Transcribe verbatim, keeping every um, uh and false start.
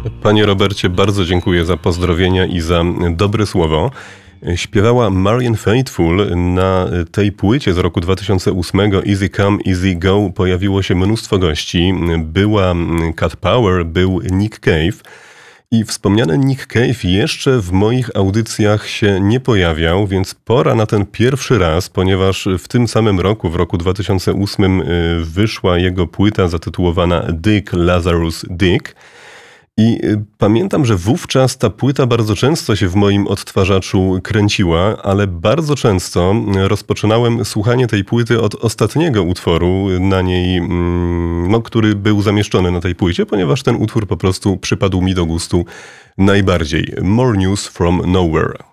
Panie Robercie, bardzo dziękuję za pozdrowienia i za dobre słowo. Śpiewała Marianne Faithfull. Na tej płycie z roku dwa tysiące ósmego Easy Come, Easy Go pojawiło się mnóstwo gości. Była Cat Power, był Nick Cave. I wspomniany Nick Cave jeszcze w moich audycjach się nie pojawiał, więc pora na ten pierwszy raz, ponieważ w tym samym roku, w roku dwa tysiące ósmym wyszła jego płyta zatytułowana Dick Lazarus Dick. I pamiętam, że wówczas ta płyta bardzo często się w moim odtwarzaczu kręciła, ale bardzo często rozpoczynałem słuchanie tej płyty od ostatniego utworu na niej, no, który był zamieszczony na tej płycie, ponieważ ten utwór po prostu przypadł mi do gustu najbardziej. More News from Nowhere.